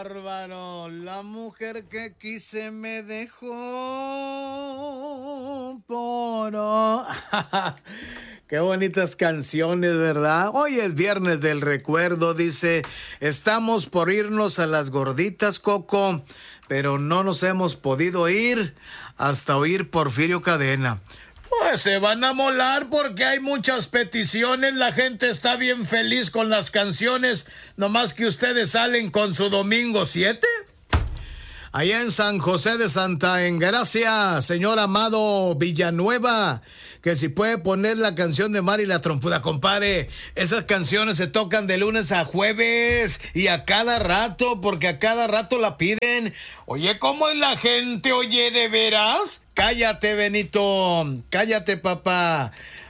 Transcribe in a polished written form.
bárbaro! La mujer que quise me dejó Qué bonitas canciones, ¿verdad? Hoy es viernes del recuerdo, dice. Estamos por irnos a las gorditas, Coco, pero no nos hemos podido ir hasta oír Porfirio Cadena. Pues se van a molar porque hay muchas peticiones, la gente está bien feliz con las canciones, nomás que ustedes salen con su domingo 7. Allá en San José de Santa Engracia, señor Amado Villanueva, que si puede poner la canción de Mari la Trompuda, compadre. Esas canciones se tocan de lunes a jueves y a cada rato, porque a cada rato la piden. Oye, ¿cómo es la gente? Oye, ¿de veras? Cállate, Benito. Cállate, papá.